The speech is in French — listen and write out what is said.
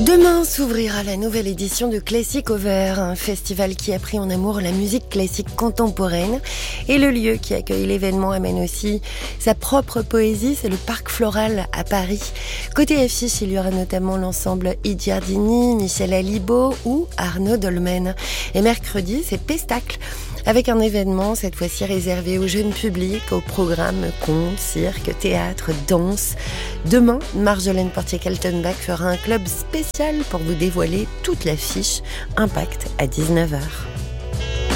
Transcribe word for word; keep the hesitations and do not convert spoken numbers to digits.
Demain s'ouvrira la nouvelle édition de Classic Over, un festival qui a pris en amour la musique classique contemporaine. Et le lieu qui accueille l'événement amène aussi sa propre poésie, c'est le Parc Floral à Paris. Côté affiche, il y aura notamment l'ensemble Igiardini, Michel Alibo ou Arnaud Dolmen. Et mercredi, c'est Pestacle, avec un événement cette fois-ci réservé au jeune public, au programme contes, cirque, théâtre, danse. Demain, Marjolaine Portier-Kaltenbach fera un club spécial pour vous dévoiler toute l'affiche Impact à dix-neuf heures.